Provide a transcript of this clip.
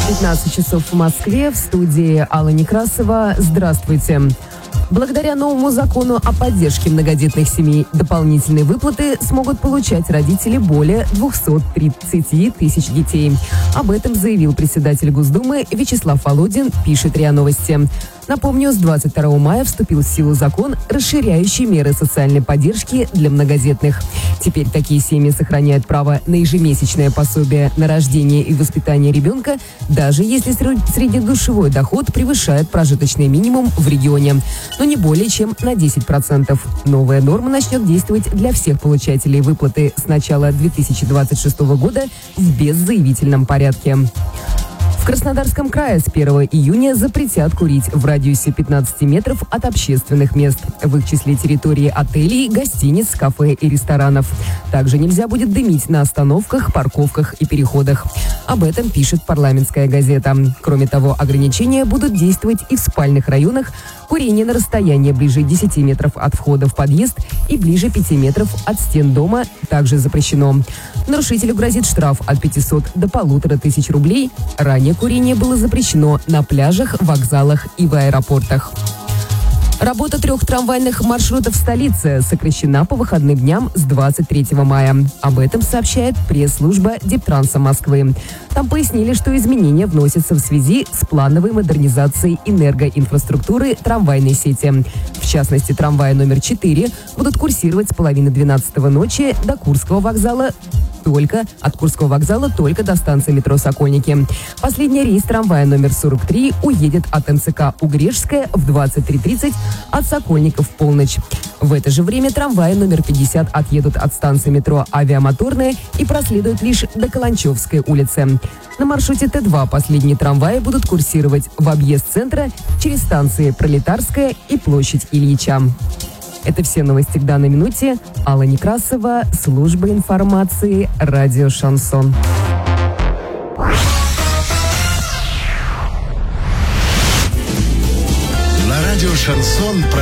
15 часов в Москве, в студии Алла Некрасова. Здравствуйте. Благодаря новому закону о поддержке многодетных семей дополнительные выплаты смогут получать родители более 230 тысяч детей. Об этом заявил председатель Госдумы Вячеслав Володин, пишет РИА Новости. Напомню, с 22 мая вступил в силу закон, расширяющий меры социальной поддержки для многодетных. Теперь такие семьи сохраняют право на ежемесячное пособие на рождение и воспитание ребенка, даже если среднедушевой доход превышает прожиточный минимум в регионе, но не более чем на 10%. Новая норма начнет действовать для всех получателей выплаты с начала 2026 года в беззаявительном порядке. В Краснодарском крае с 1 июня запретят курить в радиусе 15 метров от общественных мест, в их числе территории отелей, гостиниц, кафе и ресторанов. Также нельзя будет дымить на остановках, парковках и переходах. Об этом пишет «Парламентская газета». Кроме того, ограничения будут действовать и в спальных районах. Курение на расстоянии ближе 10 метров от входа в подъезд и ближе 5 метров от стен дома также запрещено. Нарушителю грозит штраф от 500 до 1500 рублей. Ранее курение было запрещено на пляжах, вокзалах и в аэропортах. Работа 3 трамвайных маршрутов в столице сокращена по выходным дням с 23 мая. Об этом сообщает пресс-служба Дептранса Москвы. Там пояснили, что изменения вносятся в связи с плановой модернизацией энергоинфраструктуры трамвайной сети. В частности, трамваи номер 4 будут курсировать с половины 12 ночи до Курского вокзала, от Курского вокзала только до станции метро «Сокольники». Последний рейс трамвая номер 43 уедет от МЦК «Угрешская» в 23:30, от Сокольников в полночь. В это же время трамваи номер 50 отъедут от станции метро «Авиамоторная» и проследуют лишь до Каланчевской улицы. На маршруте Т2 последние трамваи будут курсировать в объезд центра через станции Пролетарская и площадь Ильича. Это все новости к данной минуте. Алла Некрасова, служба информации, радио «Шансон». На радио «Шансон»